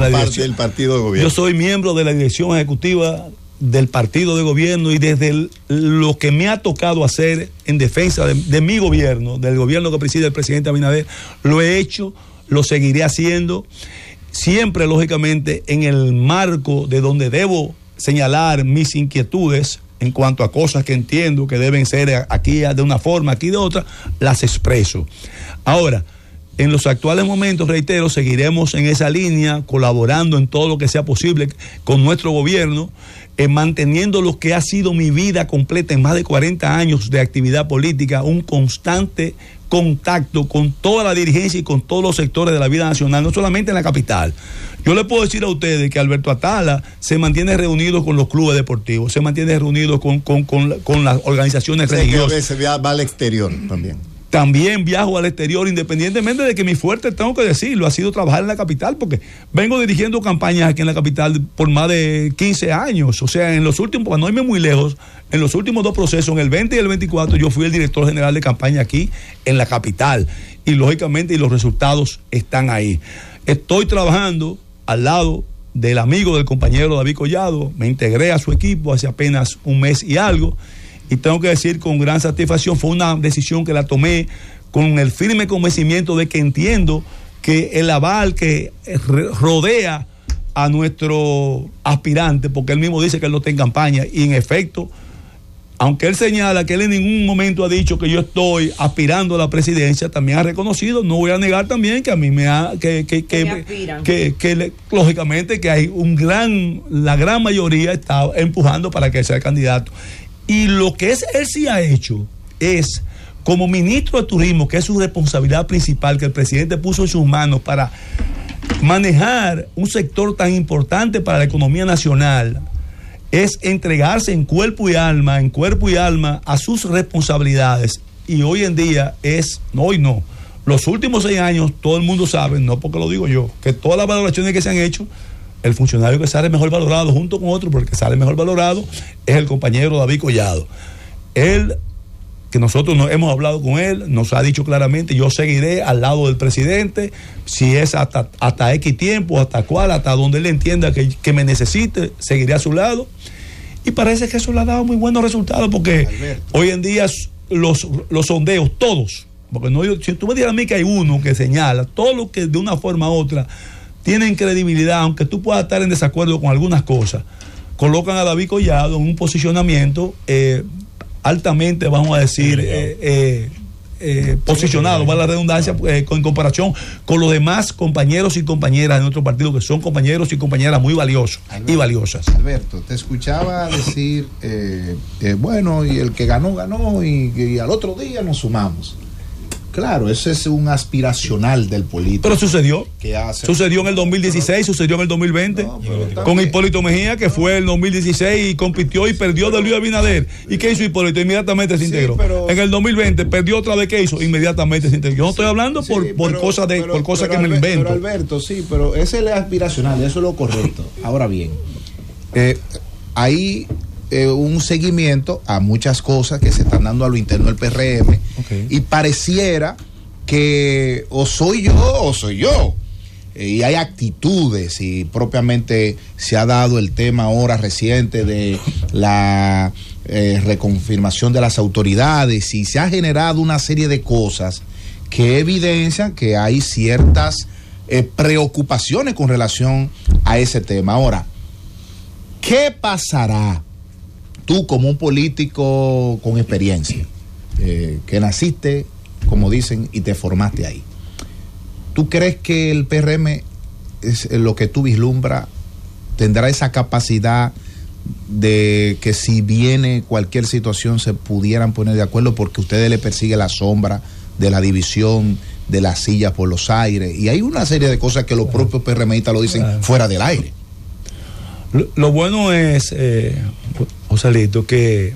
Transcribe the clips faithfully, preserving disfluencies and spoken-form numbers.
la parte dirección. del partido de gobierno. Yo soy miembro de la dirección ejecutiva del partido de gobierno y desde el, lo que me ha tocado hacer en defensa de, de mi gobierno, del gobierno que preside el presidente Abinader, lo he hecho, lo seguiré haciendo, siempre lógicamente en el marco de donde debo señalar mis inquietudes en cuanto a cosas que entiendo que deben ser aquí de una forma, aquí de otra, las expreso. Ahora, en los actuales momentos, reitero, seguiremos en esa línea, colaborando en todo lo que sea posible con nuestro gobierno, eh, manteniendo lo que ha sido mi vida completa en más de cuarenta años de actividad política, un constante contacto con toda la dirigencia y con todos los sectores de la vida nacional, no solamente en la capital. Yo le puedo decir a ustedes que Alberto Atala se mantiene reunido con los clubes deportivos, se mantiene reunido con, con, con, con las organizaciones sé religiosas. Que a veces va al exterior también. También viajo al exterior, independientemente de que mi fuerte, tengo que decirlo, ha sido trabajar en la capital, porque vengo dirigiendo campañas aquí en la capital por más de quince años. O sea, en los últimos, para no irme muy lejos, en los últimos dos procesos, en el veinte y el veinticuatro, yo fui el director general de campaña aquí en la capital. Y lógicamente, y los resultados están ahí. Estoy trabajando al lado del amigo del compañero David Collado, me integré a su equipo hace apenas un mes y algo. Y tengo que decir con gran satisfacción, fue una decisión que la tomé con el firme convencimiento de que entiendo que el aval que rodea a nuestro aspirante, porque él mismo dice que él no está en campaña, y en efecto, aunque él señala que él en ningún momento ha dicho que yo estoy aspirando a la presidencia, también ha reconocido, no voy a negar también que a mí me ha, que, que, que, que, que, que le, lógicamente que hay un gran, la gran mayoría está empujando para que sea candidato. Y lo que es, él sí ha hecho es, como ministro de Turismo, que es su responsabilidad principal, que el presidente puso en sus manos para manejar un sector tan importante para la economía nacional, es entregarse en cuerpo y alma, en cuerpo y alma a sus responsabilidades. Y hoy en día es, no, hoy no, los últimos seis años, todo el mundo sabe, no porque lo digo yo, que todas las valoraciones que se han hecho, el funcionario que sale mejor valorado junto con otro, porque sale mejor valorado, es el compañero David Collado. Él, que nosotros no, hemos hablado con él, nos ha dicho claramente, yo seguiré al lado del presidente, si es hasta, hasta X tiempo, hasta cuál, hasta donde él entienda que, que me necesite, seguiré a su lado. Y parece que eso le ha dado muy buenos resultados, porque Alberto, hoy en día los, los sondeos, todos, porque no, yo, si tú me dices a mí que hay uno que señala, todo lo que de una forma u otra tienen credibilidad, aunque tú puedas estar en desacuerdo con algunas cosas, colocan a David Collado en un posicionamiento eh, altamente, vamos a decir, eh, eh, eh, posicionado, va la redundancia, eh, en comparación con los demás compañeros y compañeras de nuestro partido, que son compañeros y compañeras muy valiosos Alberto, y valiosas. Alberto, te escuchaba decir, eh, eh, bueno, y el que ganó, ganó, y, y al otro día nos sumamos. Claro, ese es un aspiracional del político. Pero sucedió. Que hace... Sucedió en el dos mil dieciséis, sucedió en el dos mil veinte, no, con Hipólito Mejía, que fue el dos mil dieciséis y compitió y perdió de Luis Abinader. ¿Y qué hizo Hipólito? Inmediatamente se integró. Sí, pero... En el dos mil veinte perdió otra vez, ¿qué hizo? Inmediatamente se integró. Yo no estoy hablando sí, por, sí, por pero, cosas de, pero, por cosas que me Alberto, invento. Pero Alberto, sí, pero ese es el aspiracional, eso es lo correcto. Ahora bien, eh, ahí... Eh, un seguimiento a muchas cosas que se están dando a lo interno del P R M, okay, y pareciera que o soy yo o soy yo, eh, y hay actitudes, y propiamente se ha dado el tema ahora reciente de la eh, reconfirmación de las autoridades, y se ha generado una serie de cosas que evidencian que hay ciertas eh, preocupaciones con relación a ese tema. Ahora, ¿qué pasará? Tú, como un político con experiencia, eh, que naciste, como dicen, y te formaste ahí, ¿tú crees que el P R M, es lo que tú vislumbras, tendrá esa capacidad de que si viene cualquier situación se pudieran poner de acuerdo, porque ustedes le persiguen la sombra de la división de las sillas por los aires? Y hay una serie de cosas que los propios PRMistas lo dicen fuera del aire. Lo, lo bueno es, eh, Joselito, que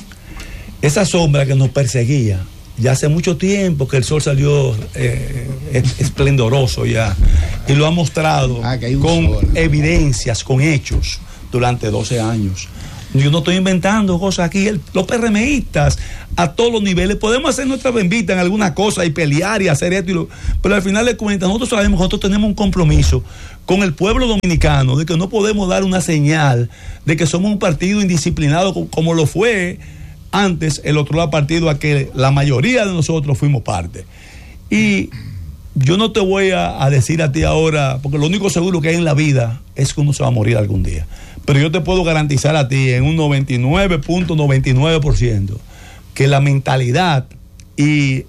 esa sombra que nos perseguía ya hace mucho tiempo, que el sol salió eh, esplendoroso ya, y lo ha mostrado ah, con sol, evidencias, con hechos durante doce años. Yo no estoy inventando cosas aquí. El, los PRMistas a todos los niveles podemos hacer nuestra bembita en algunas cosas y pelear y hacer esto y lo, pero al final de cuentas nosotros sabemos que nosotros tenemos un compromiso con el pueblo dominicano, de que no podemos dar una señal de que somos un partido indisciplinado como lo fue antes el otro lado partido a que la mayoría de nosotros fuimos parte. Y yo no te voy a, a decir a ti ahora, porque lo único seguro que hay en la vida es que uno se va a morir algún día. Pero yo te puedo garantizar a ti en un noventa y nueve punto noventa y nueve por ciento que la mentalidad y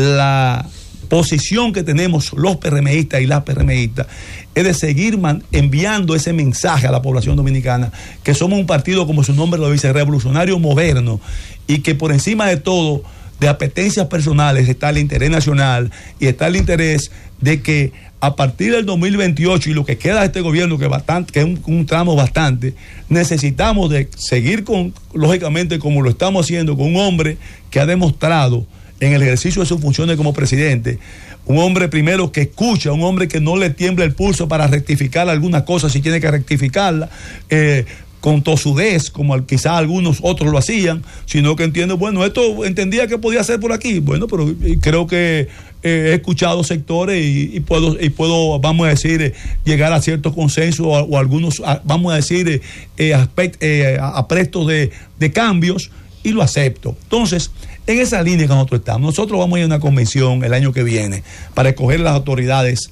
la posición que tenemos los PRMistas y las PRMistas es de seguir man, enviando ese mensaje a la población dominicana, que somos un partido, como su nombre lo dice, revolucionario moderno, y que por encima de todo, de apetencias personales, está el interés nacional y está el interés de que a partir del dos mil veintiocho y lo que queda de este gobierno, que, bastante, que es un, un tramo bastante, necesitamos de seguir con, lógicamente, como lo estamos haciendo, con un hombre que ha demostrado en el ejercicio de sus funciones como presidente, un hombre primero que escucha, un hombre que no le tiembla el pulso para rectificar algunas cosas si tiene que rectificarla, eh, con tosudez, como quizás algunos otros lo hacían, sino que entiende, bueno, esto entendía que podía ser por aquí, bueno, pero creo que eh, he escuchado sectores y, y puedo, y puedo, vamos a decir, eh, llegar a ciertos consensos o, o algunos, a, vamos a decir, eh, eh, aspect, eh, aprestos de, de cambios, y lo acepto. Entonces, en esa línea que nosotros estamos, nosotros vamos a ir a una convención el año que viene para escoger las autoridades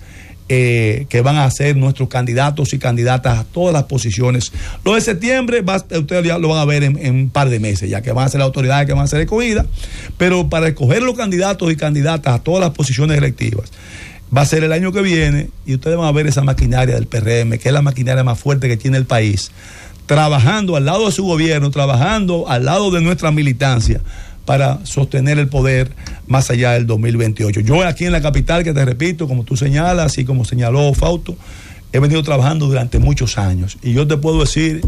eh, que van a ser nuestros candidatos y candidatas a todas las posiciones. Lo de septiembre, va, ustedes ya lo van a ver en, en un par de meses, ya que van a ser las autoridades que van a ser escogidas, pero para escoger los candidatos y candidatas a todas las posiciones electivas, va a ser el año que viene, y ustedes van a ver esa maquinaria del P R M, que es la maquinaria más fuerte que tiene el país, trabajando al lado de su gobierno, trabajando al lado de nuestra militancia para sostener el poder más allá del dos mil veintiocho. Yo aquí en la capital, que te repito, como tú señalas, así como señaló Fausto, he venido trabajando durante muchos años, y yo te puedo decir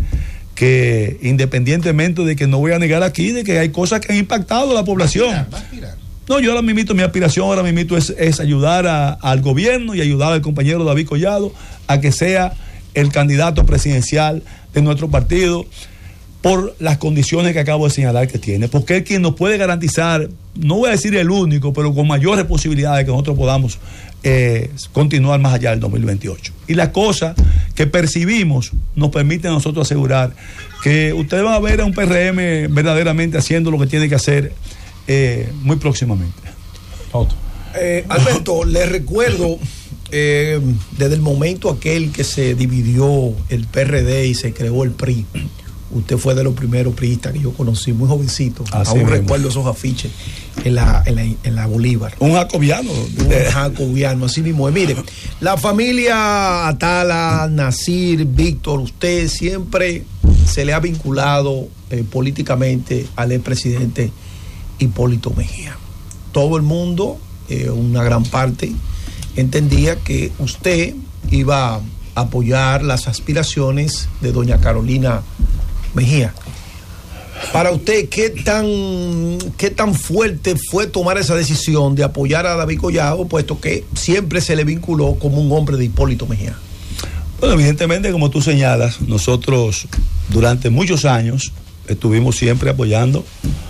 que independientemente de que no voy a negar aquí, de que hay cosas que han impactado a la población. Va a aspirar, va a aspirar. No, yo ahora mismo, mi aspiración ahora mismo es, es ayudar a, al gobierno y ayudar al compañero David Collado a que sea el candidato presidencial de nuestro partido, por las condiciones que acabo de señalar que tiene, porque es quien nos puede garantizar, no voy a decir el único, pero con mayores posibilidades que nosotros podamos eh, continuar más allá del dos mil veintiocho. Y las cosas que percibimos nos permiten a nosotros asegurar que ustedes van a ver a un P R M verdaderamente haciendo lo que tiene que hacer eh, muy próximamente. Eh, Alberto, le recuerdo eh, desde el momento aquel que se dividió el P R D y se creó el P R I. Usted fue de los primeros priistas que yo conocí, muy jovencito. Así Aún mismo. Recuerdo esos afiches en la, en la, en la Bolívar. Un jacobiano. Un jacobiano, así mismo. Mire, la familia Atala, Nasir, Víctor, usted siempre se le ha vinculado eh, políticamente al expresidente Hipólito Mejía. Todo el mundo, eh, una gran parte, entendía que usted iba a apoyar las aspiraciones de doña Carolina Mejía. Para usted, ¿qué tan, qué tan fuerte fue tomar esa decisión de apoyar a David Collado, puesto que siempre se le vinculó como un hombre de Hipólito Mejía? Bueno, evidentemente, como tú señalas, nosotros durante muchos años estuvimos siempre apoyando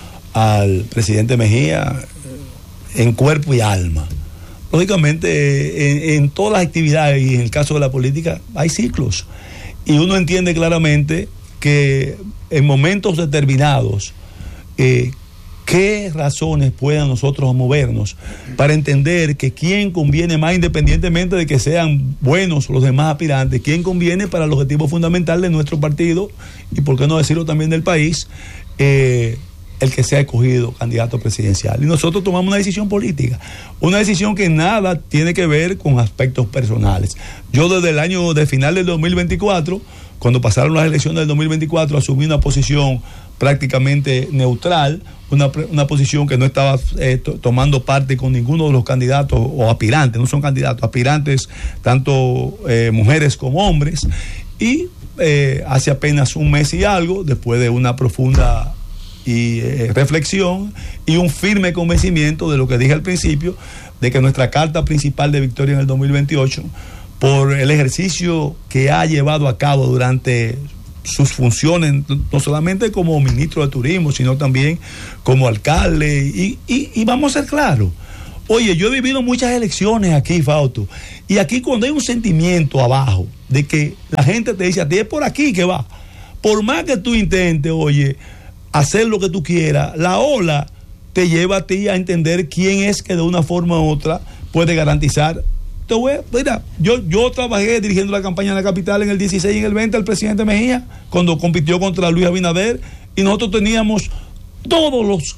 al presidente Mejía en cuerpo y alma. Lógicamente, en, en todas las actividades y en el caso de la política hay ciclos, y uno entiende claramente que en momentos determinados eh, qué razones puedan nosotros movernos para entender que quién conviene más, independientemente de que sean buenos los demás aspirantes, quién conviene para el objetivo fundamental de nuestro partido y por qué no decirlo también del país, eh, el que sea escogido candidato presidencial. Y nosotros tomamos una decisión política, una decisión que nada tiene que ver con aspectos personales. Yo desde el año de final del dos mil veinticuatro, cuando pasaron las elecciones del dos mil veinticuatro, asumí una posición prácticamente neutral, una, una posición que no estaba eh, to, tomando parte con ninguno de los candidatos o aspirantes, no son candidatos, aspirantes, tanto eh, mujeres como hombres, y eh, hace apenas un mes y algo, después de una profunda y eh, reflexión y un firme convencimiento de lo que dije al principio, de que nuestra carta principal de victoria en el dos mil veintiocho, por el ejercicio que ha llevado a cabo durante sus funciones, no solamente como ministro de turismo, sino también como alcalde, y, y, y vamos a ser claros, Oye, yo he vivido muchas elecciones aquí, Fausto, y aquí cuando hay un sentimiento abajo de que la gente te dice a ti, es por aquí que va, por más que tú intentes, oye, hacer lo que tú quieras, la ola te lleva a ti a entender quién es que de una forma u otra puede garantizar. Te voy a, mira, yo, yo trabajé dirigiendo la campaña en la capital en el dieciséis y en el veinte al presidente Mejía, cuando compitió contra Luis Abinader, y nosotros teníamos todos los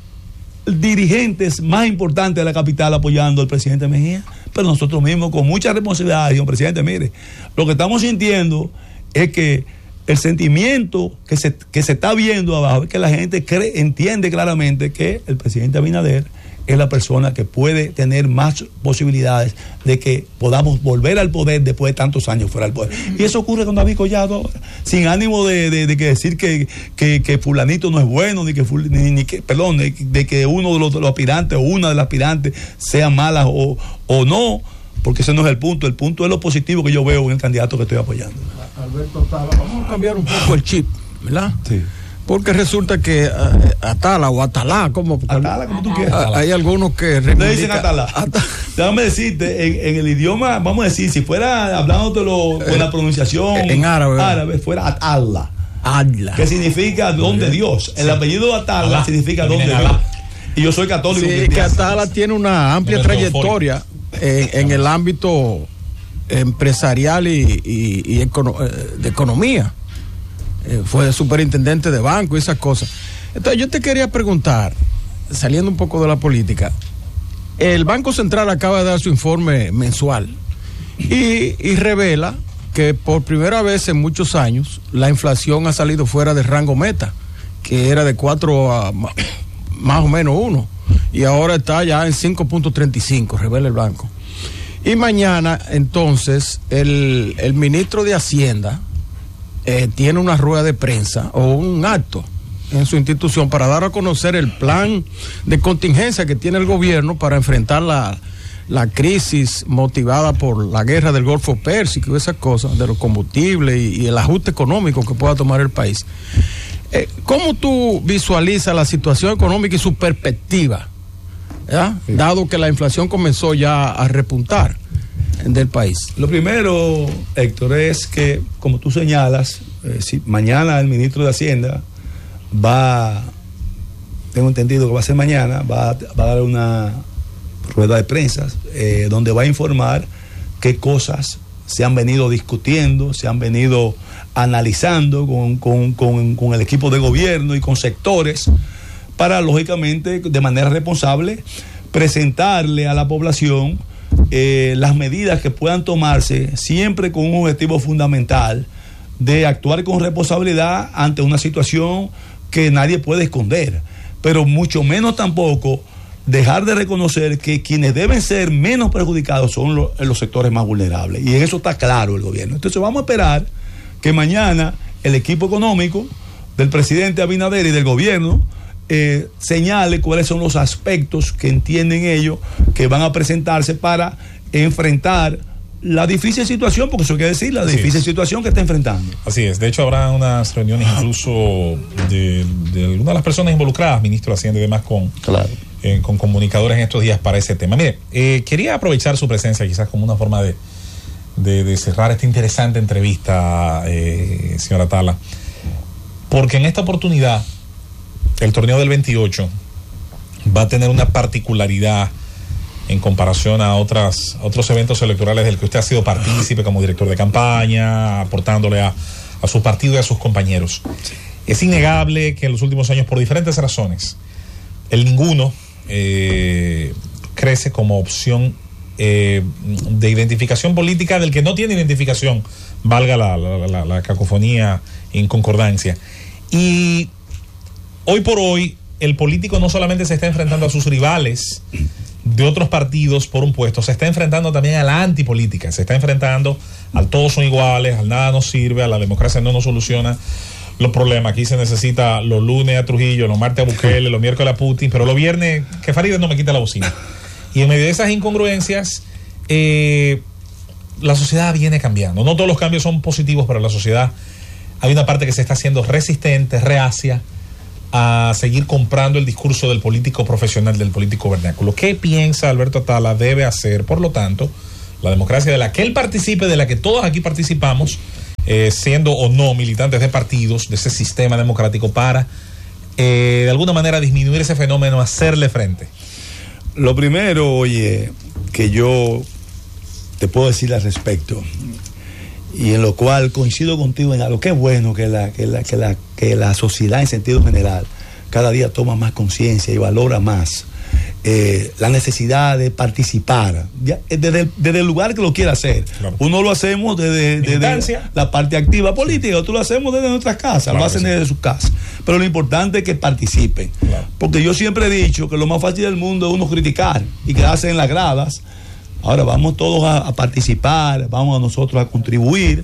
dirigentes más importantes de la capital apoyando al presidente Mejía, pero nosotros mismos con mucha responsabilidad dijimos, presidente, mire, lo que estamos sintiendo es que el sentimiento que se, que se está viendo abajo es que la gente cree, entiende claramente que el presidente Abinader es la persona que puede tener más posibilidades de que podamos volver al poder después de tantos años fuera del poder. Y eso ocurre con David Collado ahora, sin ánimo de, de, de que decir que, que, que fulanito no es bueno, ni que, ni, ni que perdón, de, de que uno de los, de los aspirantes o una de las aspirantes sea mala o, o no, porque ese no es el punto. El punto es lo positivo que yo veo en el candidato que estoy apoyando. Alberto Atala, vamos a cambiar un poco el chip, ¿verdad? Sí. Porque resulta que uh, Atala o Atalá, como Atala, como tú quieras. Uh, hay algunos que le dicen Atala. Atala. Déjame decirte, en, en el idioma, vamos a decir, si fuera hablándotelo con eh, la pronunciación en árabe, árabe fuera Atala. Atala. Que significa don de Dios. El apellido Atala Alá significa don de Dios. Y yo soy católico. Sí, que Atala tiene una amplia trayectoria en, en el ámbito empresarial y, y, y econo, de economía. Eh, fue superintendente de banco y esas cosas. Entonces yo te quería preguntar, saliendo un poco de la política, el Banco Central acaba de dar su informe mensual y, y revela que por primera vez en muchos años la inflación ha salido fuera del rango meta, que era de cuatro a más o menos uno, y ahora está ya en cinco punto treinta y cinco, revela el banco. Y mañana entonces el, el ministro de Hacienda Eh, tiene una rueda de prensa o un acto en su institución para dar a conocer el plan de contingencia que tiene el gobierno para enfrentar la, la crisis motivada por la guerra del Golfo Pérsico y esas cosas, de los combustibles y, y el ajuste económico que pueda tomar el país. Eh, ¿Cómo tú visualizas la situación económica y su perspectiva? Sí. Dado que la inflación comenzó ya a repuntar del país. Lo primero, Héctor, es que, como tú señalas, eh, si mañana el ministro de Hacienda va, tengo entendido que va a ser mañana, va, va a dar una rueda de prensa eh, donde va a informar qué cosas se han venido discutiendo, se han venido analizando con, con, con, con el equipo de gobierno y con sectores para, lógicamente, de manera responsable, presentarle a la población Eh, las medidas que puedan tomarse, siempre con un objetivo fundamental de actuar con responsabilidad ante una situación que nadie puede esconder, pero mucho menos tampoco dejar de reconocer que quienes deben ser menos perjudicados son los, los sectores más vulnerables, y en eso está claro el gobierno. Entonces vamos a esperar que mañana el equipo económico del presidente Abinader y del gobierno Eh, señale cuáles son los aspectos que entienden ellos que van a presentarse para enfrentar la difícil situación, porque eso hay que decir, la Así difícil es. situación que está enfrentando. Así es, de hecho habrá unas reuniones incluso de, de algunas de las personas involucradas, ministro de Hacienda y demás, con, claro. eh, con comunicadores en estos días para ese tema. Mire, eh, quería aprovechar su presencia quizás como una forma de, de, de cerrar esta interesante entrevista, eh, señora Atala, porque en esta oportunidad el torneo del veintiocho va a tener una particularidad en comparación a otras, a otros eventos electorales del que usted ha sido partícipe como director de campaña, aportándole a, a su partido y a sus compañeros. Sí. Es innegable que en los últimos años, por diferentes razones, el ninguno eh, crece como opción eh, de identificación política del que no tiene identificación, valga la, la, la, la cacofonía en concordancia. Y hoy por hoy, el político no solamente se está enfrentando a sus rivales de otros partidos por un puesto, se está enfrentando también a la antipolítica, se está enfrentando al todos son iguales, al nada nos sirve, a la democracia no nos soluciona los problemas. Aquí se necesita los lunes a Trujillo, los martes a Bukele, los miércoles a Putin, pero los viernes que Farideh no me quita la bocina. Y en medio de esas incongruencias, eh, la sociedad viene cambiando. No todos los cambios son positivos para la sociedad. Hay una parte que se está haciendo resistente, reacia, a seguir comprando el discurso del político profesional, del político vernáculo. ¿Qué piensa Alberto Atala debe hacer, por lo tanto, la democracia de la que él participe, de la que todos aquí participamos, eh, siendo o no militantes de partidos, de ese sistema democrático, para eh, de alguna manera disminuir ese fenómeno, hacerle frente? Lo primero, oye, que yo te puedo decir al respecto, y en lo cual coincido contigo en algo, que es bueno que la, que la, que la, que la sociedad en sentido general cada día toma más conciencia y valora más eh, la necesidad de participar, ya, desde, desde el lugar que lo quiera hacer. Claro. Uno lo hacemos desde, desde la parte activa política, otro lo hacemos desde nuestras casas, claro, lo hacen sí. desde sus casas. Pero lo importante es que participen. Claro. Porque yo siempre he dicho que lo más fácil del mundo es uno criticar y quedarse en las gradas. Ahora vamos todos a, a participar, vamos a nosotros a contribuir.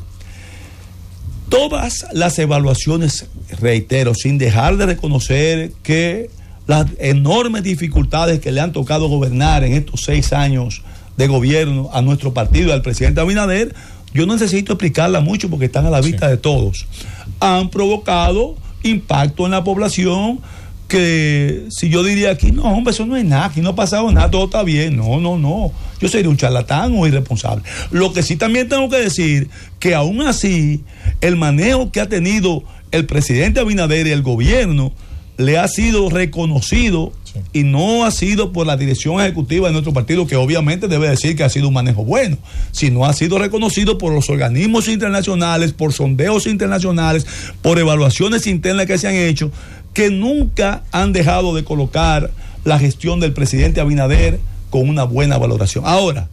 Todas las evaluaciones, reitero, sin dejar de reconocer que las enormes dificultades que le han tocado gobernar en estos seis años de gobierno a nuestro partido y al presidente Abinader, yo no necesito explicarla mucho porque están a la vista sí. de todos. Han provocado impacto en la población que si yo diría aquí, no, hombre, eso no es nada, aquí no ha pasado nada, todo está bien. No, no, no. Yo sería un charlatán o irresponsable. Lo que sí también tengo que decir, que aún así, el manejo que ha tenido el presidente Abinader y el gobierno le ha sido reconocido sí. y no ha sido por la dirección ejecutiva de nuestro partido, que obviamente debe decir que ha sido un manejo bueno, sino ha sido reconocido por los organismos internacionales, por sondeos internacionales, por evaluaciones internas que se han hecho, que nunca han dejado de colocar la gestión del presidente Abinader con una buena valoración. Ahora,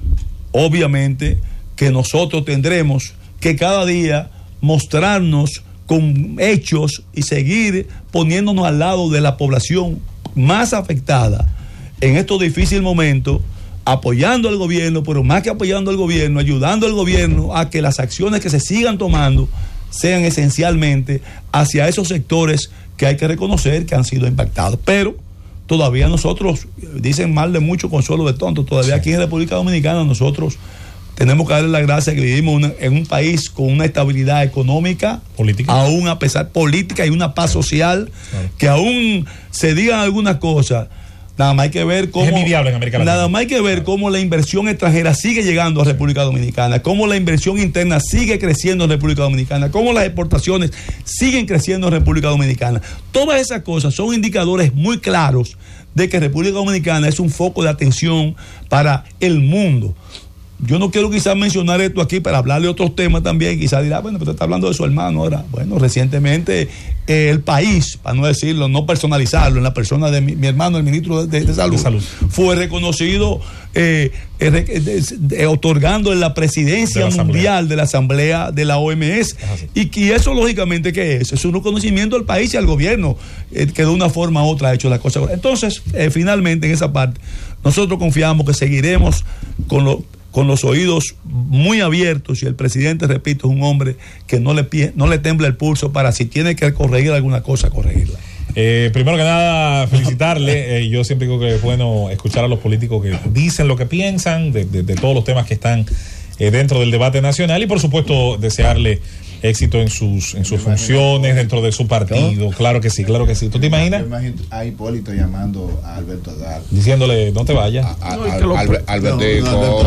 obviamente que nosotros tendremos que cada día mostrarnos con hechos y seguir poniéndonos al lado de la población más afectada en estos difíciles momentos, apoyando al gobierno, pero más que apoyando al gobierno, ayudando al gobierno a que las acciones que se sigan tomando sean esencialmente hacia esos sectores que hay que reconocer que han sido impactados. Pero todavía nosotros, dicen mal de mucho, consuelo de tonto, todavía sí. aquí en República Dominicana nosotros tenemos que darle la gracia que vivimos una, en un país con una estabilidad económica, política, aún a pesar política y una paz social, claro. que aún se digan algunas cosas. Nada más hay que ver cómo, es envidiable en América Latina. Nada más hay que ver cómo la inversión extranjera sigue llegando a República Dominicana, cómo la inversión interna sigue creciendo en República Dominicana, cómo las exportaciones siguen creciendo en República Dominicana. Todas esas cosas son indicadores muy claros de que República Dominicana es un foco de atención para el mundo. Yo no quiero quizás mencionar esto aquí para hablar de otros temas también. Quizás dirá, bueno, pero está hablando de su hermano ahora. Bueno, recientemente eh, el país, para no decirlo, no personalizarlo, en la persona de mi, mi hermano, el ministro de, de, de, salud, de Salud, fue reconocido eh, eh, de, de, otorgándole la presidencia de la mundial de la Asamblea de la O M S. Y, y eso, lógicamente, ¿qué es? Es un reconocimiento al país y al gobierno eh, que de una forma u otra ha hecho las cosas. Entonces, eh, finalmente, en esa parte, nosotros confiamos que seguiremos con lo con los oídos muy abiertos, y el presidente, repito, es un hombre que no le, pie, no le tembla el pulso para si tiene que corregir alguna cosa, corregirla. Eh, primero que nada, felicitarle. Eh, yo siempre digo que es bueno escuchar a los políticos que dicen lo que piensan de, de, de todos los temas que están eh, dentro del debate nacional, y por supuesto desearle éxito en sus en sus funciones dentro de su partido. Claro que sí, claro que sí. ¿Tú te imaginas? Yo imagino a Hipólito llamando a Alberto Atala, diciéndole, no te vayas. A, a, no, a, Albert, Albertico, no,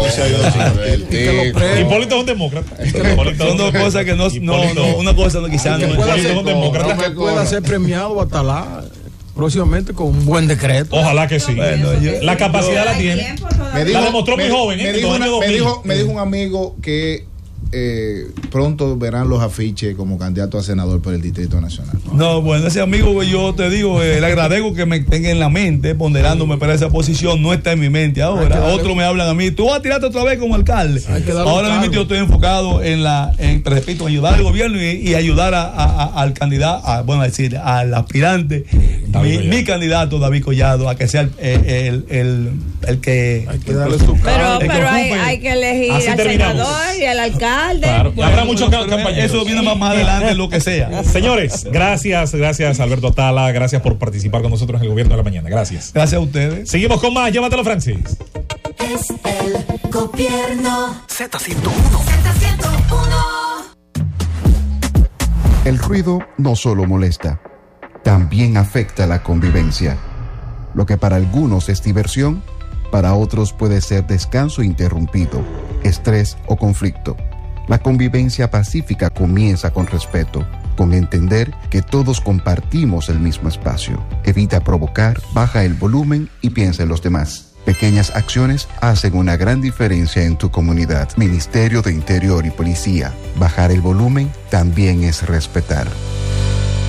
no, Hipólito es un demócrata. Son dos cosas que no, no, no, una cosa no, quizás no. Hipólito es un demócrata. Que pueda ser premiado Atala próximamente con un buen decreto. Ojalá que sí. Bueno, yo, la capacidad yo, la tiene. Me dijo, la demostró me, muy joven. Me, ¿eh? dijo, una, me, dijo, me dijo un amigo que Eh, pronto verán los afiches como candidato a senador por el Distrito Nacional. No, bueno, ese amigo, yo te digo, eh, le agradezco que me tenga en la mente, ponderándome para esa posición. No está en mi mente ahora. Otros me hablan a mí, tú vas a tirarte otra vez como alcalde. Ahora mismo yo estoy enfocado en la, en, repito, ayudar al gobierno y, y ayudar a, a, a, al candidato, a, bueno, a decir, al aspirante, mi, mi candidato David Collado, a que sea el, el, el, el que. Hay que darle su Pero, pero que hay, hay que elegir al senador y al alcalde. Claro. Bueno, habrá muchos campañeros. Eso viene más, más adelante, lo que sea. Señores, gracias, gracias Alberto Atala, gracias por participar con nosotros en el Gobierno de la Mañana. Gracias. Gracias a ustedes. Seguimos con más. Llévatelo, Francis. Es el gobierno. Z ciento uno. Z ciento uno. El ruido no solo molesta, también afecta la convivencia. Lo que para algunos es diversión, para otros puede ser descanso interrumpido, estrés o conflicto. La convivencia pacífica comienza con respeto, con entender que todos compartimos el mismo espacio. Evita provocar, baja el volumen y piensa en los demás. Pequeñas acciones hacen una gran diferencia en tu comunidad. Ministerio de Interior y Policía. Bajar el volumen también es respetar.